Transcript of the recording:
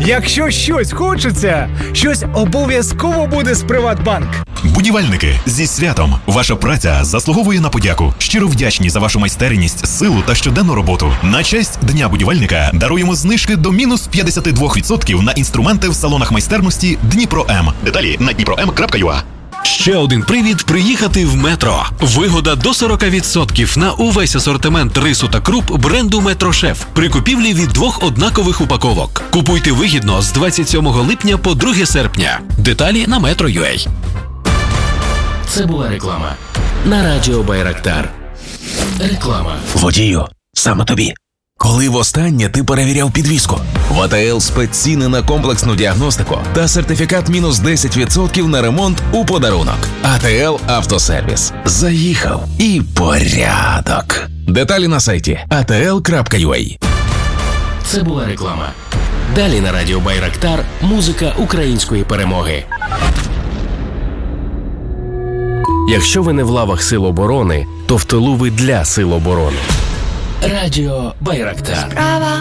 Якщо щось хочеться, щось обов'язково буде з Приватбанк. Будівельники, зі святом! Ваша праця заслуговує на подяку. Щиро вдячні за вашу майстерність, силу та щоденну роботу. На честь Дня будівельника даруємо знижки до мінус 52% на інструменти в салонах майстерності Дніпро М. Деталі на dniprom.ua. Ще один привід приїхати в Метро. Вигода до 40% на увесь асортимент рису та круп бренду Метрошеф при купівлі від 2 однакових упаковок. Купуйте вигідно з 27 липня по 2 серпня. Деталі на Metro.ua. Це була реклама на радіо Байрактар. Реклама. Водію, саме тобі. Коли востаннє ти перевіряв підвізку? В АТЛ спецціни на комплексну діагностику та сертифікат мінус 10% на ремонт у подарунок. АТЛ Автосервіс. Заїхав і порядок. Деталі на сайті atl.ua. Це була реклама. Далі на радіо Байрактар музика української перемоги. Якщо ви не в лавах Сил оборони, то в тилу ви для Сил оборони. Радіо Байрактар. Справа